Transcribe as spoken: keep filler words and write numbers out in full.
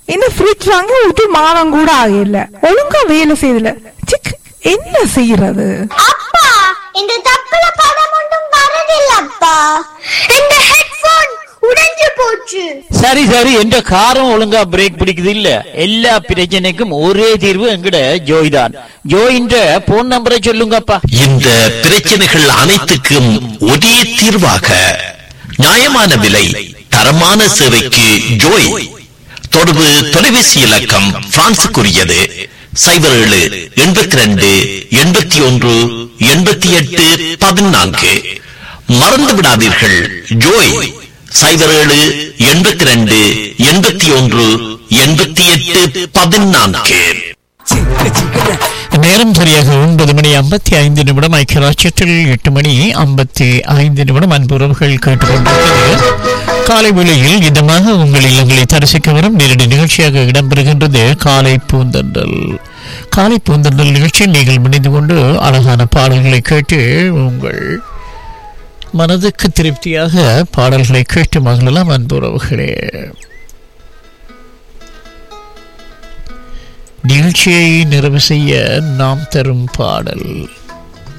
இந்த ஃப்ரிட்ஜ் வாங்கி ஒரு மாதம் கூட ஆகல, ஒழுங்கா வேலை செய்யல. சிக், என்ன செய்யறது? அப்பா இந்த தப்புல பணம் ஒன்றும் வரதில்லப்பா. இந்த ஹெட்போன் உடைஞ்சு போச்சு. சரி சரி, என்ற காரம் ஒழுங்கா பிரேக் பிடிக்குது இல்ல. எல்லா பிரச்சனைக்கும் ஒரே தீர்வு எங்கட ஜோய் தான். ஜோயின்ற போன் நம்பரை சொல்லுங்கப்பா. இந்த பிரச்சனைகள் அனைத்துக்கும் ஒரே தீர்வாக நியாயமான விலை தரமான சேவைக்கு ஜோய். தொடர்பு தொலைபேசி இலக்கம் பிரான்சுக்குரியது சைபர் ஏழு எண்பத்தி ரெண்டு எண்பத்தி ஒன்று எண்பத்தி எட்டு பதினான்கு. மறந்து விடாதீர்கள், ஜோய் சைபர் ஏழு எண்பத்தி ரெண்டு எண்பத்தி ஒன்று எண்பத்தி எட்டு பதினான்கு. நேரம் சரியாக ஒன்பது மணி ஐம்பத்தி ஐந்து நிமிடம். ஐக்கியராட்சியத்தில் எட்டு மணி ஐம்பத்தி ஐந்து நிமிடம். அன்புறவுகள் கேட்டுக்கொண்டிருக்கிறது காலை வேளையில் இதமாக உங்கள் இல்லங்களை தரிசிக்க வரும் நேரடி நிகழ்ச்சியாக இடம்பெறுகின்றது காலை பூந்தண்டல். காலை பூந்தண்டல் நிகழ்ச்சியில் நீங்கள் முனைந்து கொண்டு அழகான பாடல்களை கேட்டு உங்கள் மனதுக்கு திருப்தியாக பாடல்களை கேட்டு மகளெல்லாம் அன்புறவுகளே. நிகழ்ச்சியை நிறைவு செய்ய நாம் தரும் பாடல்